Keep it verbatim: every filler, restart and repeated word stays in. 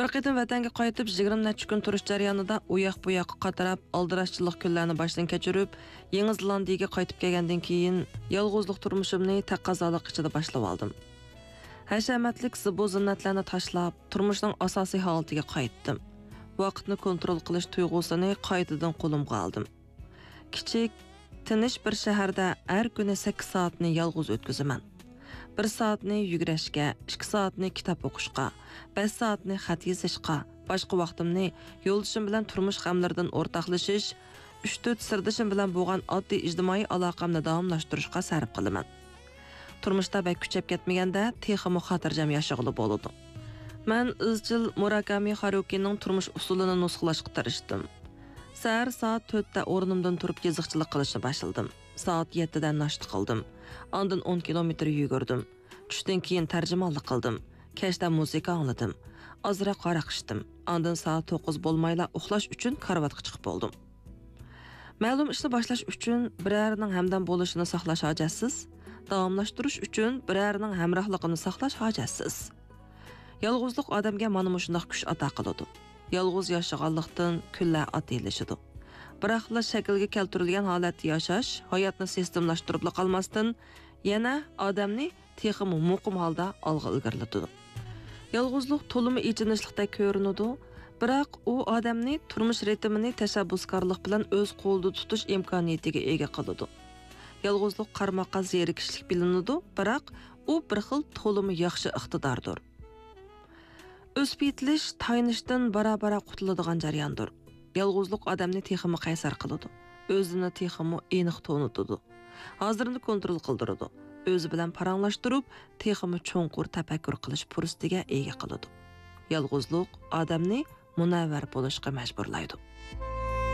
Bir qitim vatanga qaytib yigirma necha kun turish jarayonida u yoq bu yoqqa qatarab aldirashchilik kunlarni boshdan kechirib, Yangi Zelandiyaga qaytib kelgandan keyin yolg'izlik turmushimni taqozolik ichida boshlab oldim. Hashamatlik zibu zinnatlarni tashlab, turmushning asosiy holatiga qaytdim. Vaqtni kontrol qilish tuyg'usini qaytadan qo'limga oldim. Kichik, tinch bir shaharda har kuni sakkiz soatni yolg'iz o'tkazaman. bir soatni yugurishga, ikki soatni kitob o'qishga, besh soatni xat yozishga, boshqa vaqtimni yo'ldishim bilan turmush g'amlaridan o'rtoqlashish, uch to'rt sirdishim bilan bo'lgan oddiy ijtimoiy aloqamni davomlashtirishga sarf qilaman. Turmushda bak kuchab ketmaganda texmo xotirjam yashag'ili bo'ladi. Men izchil Murakami Harukining turmush usulini nusxalashga tirishdim. Sahar soat to'rtda o'rnimdan turib yoziqchilik qilishni boshladim. Soat yettida nashta qildim. Ondan o'n kilometr yugurdim. Tushdan keyin tarjimonlik qildim. Kechda musiqa angladim. Ozroq qaraq ichdim. Ondan soat to'qqiz bo'lmayla uxlash uchun karvatga chiqib bo'ldim. Ma'lum ishni boshlash uchun birarining hamdam bo'lishini saqlash hojatsiz, davomlashtirish uchun birarining hamrohligini saqlash hojatsiz. Yolg'izlik odamga mana shunday kuch ato qiladi. Yolg'iz yashaganlikdan kunlar atilishidi. Biroqla shaklga keltirilgan holatda yashash hayotni sistemlashtirib qolmasdan yana odamni texmi muqim holda olg'a ilgarilatadi. Yolg'izlik to'limi ichinishlikda ko'rinadi, biroq u odamni turmush ritmini tashabbuskorlik bilan o'z qo'lida tutish imkoniyatiga ega qiladi. Yolg'izlik qarmoqqa zerikishlik bilinadi, biroq u bir xil to'limi yaxshi iqtidordir. O'sib yetilish taynishdan bara-bara qutuladigan jarayondir. Yolg'izlik odamni texmi qaysar qiladi. O'zini texmi aniq tonutadi. Hozirni kontrol qildiradi. O'zi bilan paranglashtirib, texmi cho'nqur tafakkur qilish fursatiga ega qiladi. Yolg'izlik odamni munavvar bo'lishga majburlaydi.